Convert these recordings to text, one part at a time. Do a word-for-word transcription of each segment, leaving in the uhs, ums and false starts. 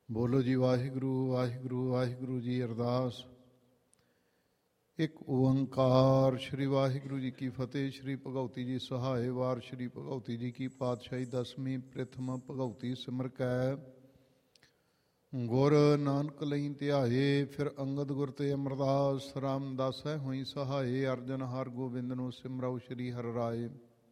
ਬੋਲੋ ਜੀ ਵਾਹਿਗੁਰੂ ਵਾਹਿਗੁਰੂ ਵਾਹਿਗੁਰੂ ਜੀ। ਅਰਦਾਸ। ਇੱਕ ਓੰਕਾਰ। ਸ਼੍ਰੀ ਵਾਹਿਗੁਰੂ ਜੀ ਕੀ ਫਤਿਹ। ਸ਼੍ਰੀ ਭਗਉਤੀ ਜੀ ਸਹਾਏ। ਵਾਰ ਸ਼੍ਰੀ ਭਗਉਤੀ ਜੀ ਕੀ ਪਾਤਸ਼ਾਹੀ ਦਸਵੀਂ। ਪ੍ਰਥਮ ਭਗਉਤੀ ਸਿਮਰ ਕੈ ਗੁਰ ਨਾਨਕ ਲਈ ਧਿਆਏ। ਫਿਰ ਅੰਗਦ ਗੁਰ ਤੇ ਅਮਰਦਾਸ ਰਾਮਦਾਸੈ ਹੋਈ ਸਹਾਏ। ਅਰਜਨ ਹਰ ਗੋਬਿੰਦ ਨੂੰ ਸਿਮਰਉ ਸ਼੍ਰੀ ਹਰਿ ਰਾਏ।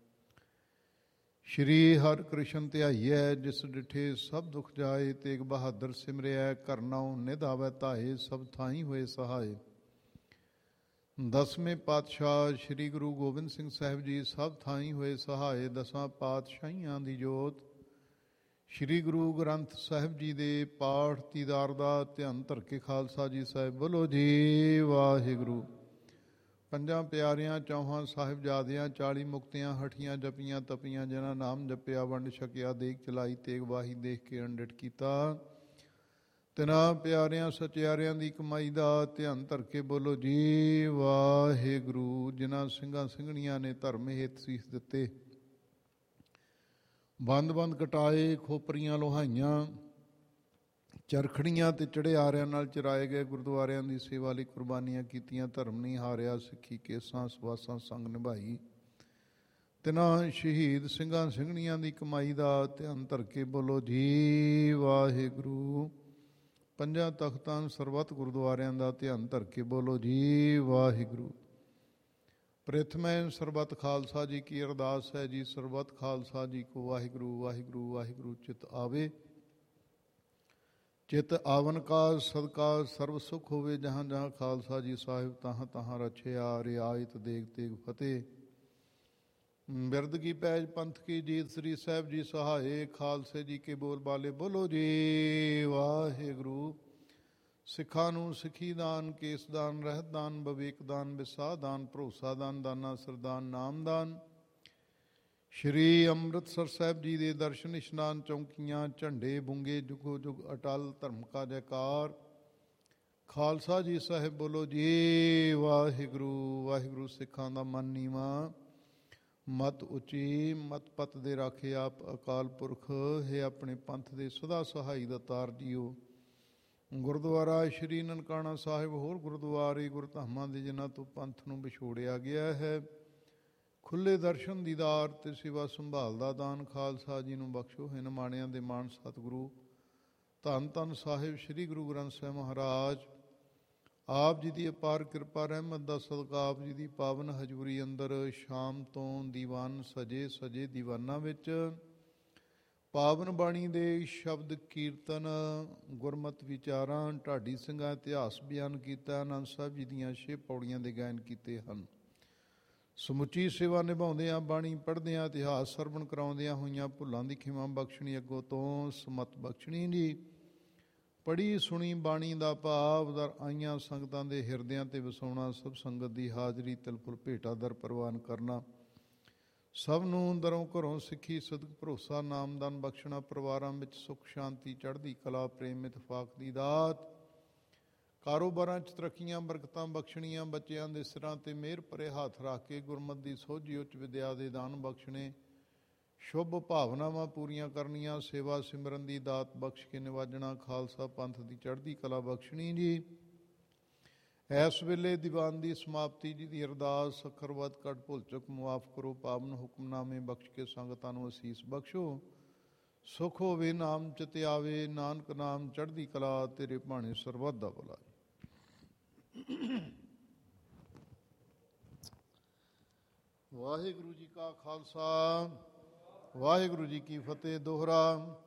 ਸ਼੍ਰੀ ਹਰਿ ਕ੍ਰਿਸ਼ਨ ਧਿਆਈਐ ਜਿਸ ਡਿਠੇ ਸਭ ਦੁਖ ਜਾਏ। ਤੇਗ ਬਹਾਦਰ ਸਿਮਰਿਐ ਘਰ ਨਾਉ ਨਿਧ ਆਵੈ ਧਾਏ। ਸਭ ਥਾਈ ਹੋਏ ਸਹਾਏ। ਦਸਵੇਂ ਪਾਤਸ਼ਾਹ ਸ਼੍ਰੀ ਗੁਰੂ ਗੋਬਿੰਦ ਸਿੰਘ ਸਾਹਿਬ ਜੀ ਸਭ ਥਾਈ ਹੋਏ ਸਹਾਏ। ਦਸਾਂ ਪਾਤਸ਼ਾਹੀਆਂ ਦੀ ਜੋਤ ਸ਼੍ਰੀ ਗੁਰੂ ਗ੍ਰੰਥ ਸਾਹਿਬ ਜੀ ਦੇ ਪਾਠ ਦੀਦਾਰ ਦਾ ਧਿਆਨ ਧਰ ਕੇ ਖਾਲਸਾ ਜੀ ਸਾਹਿਬ ਬੋਲੋ ਜੀ ਵਾਹਿਗੁਰੂ। ਪੰਜਾਂ ਪਿਆਰਿਆਂ ਚੌਹਾਂ ਸਾਹਿਬਜ਼ਾਦਿਆਂ ਚਾਲੀ ਮੁਕਤਿਆਂ ਹਠੀਆਂ ਜਪੀਆਂ ਤਪੀਆਂ ਜਿਨ੍ਹਾਂ ਨਾਮ ਜਪਿਆ ਵੰਡ ਛਕਿਆ ਦੇਖ ਚਲਾਈ ਤੇਗ ਵਾਹੀ ਦੇਖ ਕੇ ਅੰਡਿਟ ਕੀਤਾ। ਤਿਨਾਂ ਪਿਆਰਿਆਂ ਸਚਿਆਰਿਆਂ ਦੀ ਕਮਾਈ ਦਾ ਧਿਆਨ ਧਰ ਕੇ ਬੋਲੋ ਜੀ ਵਾਹਿਗੁਰੂ। ਜਿਨ੍ਹਾਂ ਸਿੰਘਾਂ ਸਿੰਘਣੀਆਂ ਨੇ ਧਰਮ ਹਿੱਤ ਸੀਸ ਦਿੱਤੇ, ਬੰਦ ਬੰਦ ਕਟਾਏ, ਖੋਪਰੀਆਂ ਲੋਹਾਈਆਂ, ਚਰਖੜੀਆਂ ਤੇ ਚੜਿਆਰਿਆਂ ਨਾਲ ਚਰਾਏ ਗਏ ਗੁਰਦੁਆਰਿਆਂ ਦੀ ਸੇਵਾ ਲਈ ਕੁਰਬਾਨੀਆਂ ਕੀਤੀਆਂ। ਧਰਮ ਨਹੀਂ ਹਾਰਿਆ, ਸਿੱਖੀ ਕੇਸਾਂ ਸਵਾਸਾਂ ਸੰਗ ਨਿਭਾਈ। ਤਿਨਾਂ ਸ਼ਹੀਦ ਸਿੰਘਾਂ ਸਿੰਘਣੀਆਂ ਦੀ ਕਮਾਈ ਦਾ ਧਿਆਨ ਧਰ ਕੇ ਬੋਲੋ ਜੀ ਵਾਹਿਗੁਰੂ। ਪੰਜਾਂ ਤਖਤਾਂ ਸਰਬੱਤ ਗੁਰਦੁਆਰਿਆਂ ਦਾ ਧਿਆਨ ਧਰ ਕੇ ਬੋਲੋ ਜੀ ਵਾਹਿਗੁਰੂ। ਪ੍ਰਥਮੈ ਸਰਬੱਤ ਖਾਲਸਾ ਜੀ ਕੀ ਅਰਦਾਸ ਹੈ ਜੀ। ਸਰਬੱਤ ਖਾਲਸਾ ਜੀ ਕੋ ਵਾਹਿਗੁਰੂ ਵਾਹਿਗੁਰੂ ਵਾਹਿਗੁਰੂ ਚਿਤ ਆਵੇ। ਚਿਤ ਆਵਨ ਕਾ ਸਦਕਾ ਸਰਬ ਸੁਖ ਹੋਵੇ। ਜਹਾਂ ਜਹਾਂ ਖਾਲਸਾ ਜੀ ਸਾਹਿਬ ਤਹਾਂ ਤਹਾਂ ਰਛਿਆ। ਰਿਆਇਤ ਦੇਗ ਤੇਗ ਫਤਿਹ। ਬਿਰਦ ਕੀ ਪੈਜ ਪੰਥ ਕੀ ਜੀਤ। ਸ੍ਰੀ ਸਾਹਿਬ ਜੀ ਸਹਾਏ। ਖਾਲਸੇ ਜੀ ਕੇ ਬੋਲ ਬਾਲੇ ਬੋਲੋ ਜੀ ਵਾਹਿਗੁਰੂ। ਸਿੱਖਾਂ ਨੂੰ ਸਿੱਖੀ ਦਾਨ, ਕੇਸ ਦਾਨ, ਰਹਿਤ ਦਾਨ, ਵਿਵੇਕ ਦਾਨ, ਵਿਸਾਹ ਦਾਨ, ਭਰੋਸਾ ਦਾਨ, ਦਾਨਾ ਸਰਦਾਨ, ਨਾਮਦਾਨ। ਸ਼੍ਰੀ ਅੰਮ੍ਰਿਤਸਰ ਸਾਹਿਬ ਜੀ ਦੇ ਦਰਸ਼ਨ ਇਸ਼ਨਾਨ, ਚੌਂਕੀਆਂ, ਝੰਡੇ, ਬੁੰਗੇ, ਜੁਗੋ ਜੁਗ ਅਟਲ ਧਰਮ ਕਾ ਜੈਕਾਰ। ਖਾਲਸਾ ਜੀ ਸਾਹਿਬ ਬੋਲੋ ਜੀ ਵਾਹਿਗੁਰੂ ਵਾਹਿਗੁਰੂ। ਸਿੱਖਾਂ ਦਾ ਮਨ ਨੀਵਾਂ, ਮਤ ਉੱਚੀ, ਮਤ ਪਤ ਦੇ ਰਾਖੇ ਆਪ ਅਕਾਲ ਪੁਰਖ ਹੈ। ਆਪਣੇ ਪੰਥ ਦੇ ਸਦਾ ਸਹਾਈ ਦਾ ਤਾਰ ਜੀਓ। ਗੁਰਦੁਆਰਾ ਸ਼੍ਰੀ ਨਨਕਾਣਾ ਸਾਹਿਬ ਹੋਰ ਗੁਰਦੁਆਰੇ ਗੁਰਧਾਮਾਂ ਦੇ ਜਿਨ੍ਹਾਂ ਤੋਂ ਪੰਥ ਨੂੰ ਵਿਛੋੜਿਆ ਗਿਆ ਹੈ, ਖੁੱਲ੍ਹੇ ਦਰਸ਼ਨ ਦੀਦਾਰ ਅਤੇ ਸੇਵਾ ਸੰਭਾਲ ਦਾ ਦਾਨ ਖਾਲਸਾ ਜੀ ਨੂੰ ਬਖਸ਼ੋ। ਹਿਨ ਮਾਣਿਆਂ ਦੇ ਮਾਣ ਸਤਿਗੁਰੂ ਧੰਨ ਧੰਨ ਸਾਹਿਬ ਸ਼੍ਰੀ ਗੁਰੂ ਗ੍ਰੰਥ ਸਾਹਿਬ ਮਹਾਰਾਜ ਆਪ ਜੀ ਦੀ ਅਪਾਰ ਕਿਰਪਾ ਰਹਿਮਤ ਦਾ ਸਦਕਾ ਆਪ ਜੀ ਦੀ ਪਾਵਨ ਹਜ਼ੂਰੀ ਅੰਦਰ ਸ਼ਾਮ ਤੋਂ ਦੀਵਾਨ ਸਜੇ ਸਜੇ ਦੀਵਾਨਾਂ ਵਿੱਚ ਪਾਵਨ ਬਾਣੀ ਦੇ ਸ਼ਬਦ ਕੀਰਤਨ, ਗੁਰਮਤਿ ਵਿਚਾਰਾਂ, ਢਾਡੀ ਸਿੰਘਾਂ ਇਤਿਹਾਸ ਬਿਆਨ ਕੀਤਾ। ਆਨੰਦ ਸਾਹਿਬ ਜੀ ਦੀਆਂ ਛੇ ਪੌੜੀਆਂ ਦੇ ਗਾਇਨ ਕੀਤੇ ਹਨ। ਸਮੁੱਚੀ ਸੇਵਾ ਨਿਭਾਉਂਦਿਆਂ, ਬਾਣੀ ਪੜ੍ਹਦਿਆਂ, ਇਤਿਹਾਸ ਸਰਵਣ ਕਰਾਉਂਦਿਆਂ ਹੋਈਆਂ ਭੁੱਲਾਂ ਦੀ ਖਿਮਾ ਬਖਸ਼ਣੀ, ਅੱਗੋਂ ਤੋਂ ਸਮਤ ਬਖਸ਼ਣੀ ਜੀ। ਪੜ੍ਹੀ ਸੁਣੀ ਬਾਣੀ ਦਾ ਭਾਵ ਦਰ ਆਈਆਂ ਸੰਗਤਾਂ ਦੇ ਹਿਰਦਿਆਂ 'ਤੇ ਵਸਾਉਣਾ। ਸਭ ਸੰਗਤ ਦੀ ਹਾਜ਼ਰੀ ਤਿਲਫੁਲ ਭੇਟਾ ਦਰ ਪ੍ਰਵਾਨ ਕਰਨਾ। ਸਭ ਨੂੰ ਦਰੋਂ ਘਰੋਂ ਸਿੱਖੀ ਸਦਕ ਭਰੋਸਾ ਨਾਮਦਾਨ ਬਖਸ਼ਣਾ। ਪਰਿਵਾਰਾਂ ਵਿੱਚ ਸੁੱਖ ਸ਼ਾਂਤੀ ਚੜ੍ਹਦੀ ਕਲਾ ਪ੍ਰੇਮ ਇਤਫਾਕ ਦੀ ਦਾਤ। ਕਾਰੋਬਾਰਾਂ 'ਚ ਤਰੱਕੀਆਂ ਬਰਕਤਾਂ ਬਖਸ਼ਣੀਆਂ। ਬੱਚਿਆਂ ਦੇ ਸਿਰਾਂ 'ਤੇ ਮਿਹਰ ਭਰੇ ਹੱਥ ਰੱਖ ਕੇ ਗੁਰਮਤਿ ਦੀ ਸੋਝੀ ਉੱਚ ਵਿਦਿਆ ਦੇ ਦਾਨ ਬਖਸ਼ਣੇ। ਸ਼ੁਭ ਭਾਵਨਾਵਾਂ ਪੂਰੀਆਂ ਕਰਨੀਆਂ। ਸੇਵਾ ਸਿਮਰਨ ਦੀ ਦਾਤ ਬਖਸ਼ ਕੇ ਨਿਵਾਜਣਾ। ਖਾਲਸਾ ਪੰਥ ਦੀ ਚੜ੍ਹਦੀ ਕਲਾ ਬਖਸ਼ਣੀ ਜੀ। ਇਸ ਵੇਲੇ ਦੀਵਾਨ ਦੀ ਸਮਾਪਤੀ ਜੀ ਦੀ ਅਰਦਾਸ। ਅੱਖਰਵਦ ਕੱਟ ਭੁੱਲ ਚੁੱਕ ਮੁਆਫ ਕਰੋ। ਪਾਵਨ ਹੁਕਮਨਾਮੇ ਬਖਸ਼ ਕੇ ਸੰਗਤਾਂ ਨੂੰ ਅਸੀਸ ਬਖਸ਼ੋ। ਸੁਖ ਹੋਵੇ ਨਾਮ ਚਿਤ ਆਵੇ। ਨਾਨਕ ਨਾਮ ਚੜ੍ਹਦੀ ਕਲਾ ਤੇਰੇ ਭਾਣੇ ਸਰਬੱਤ ਦਾ ਭਲਾ। ਵਾਹਿਗੁਰੂ ਜੀ ਕਾ ਖਾਲਸਾ ਵਾਹਿਗੁਰੂ ਜੀ ਕੀ ਫਤਿਹ। ਦੋਹਰਾ